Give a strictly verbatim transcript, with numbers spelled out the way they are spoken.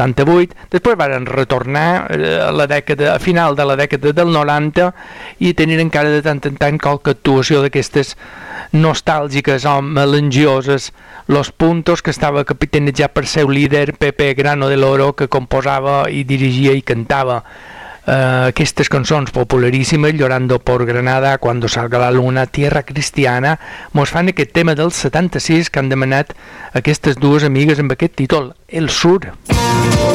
setanta-vuit, després van retornar a, la dècada, a final de la dècada del noranta i tenir encara de tant en tant qualque actuació d'aquestes nostàlgiques o melangioses, Los Puntos, que estava capitanejat per seu líder Pepe Grano de l'Oro, que composava i dirigia i cantava Uh, aquestes cançons popularíssimes, Llorando por Granada, Cuando salga la luna, Tierra Cristiana. Mos fan aquest tema del setanta-sis que han demanat aquestes dues amigues amb aquest títol, El Sur.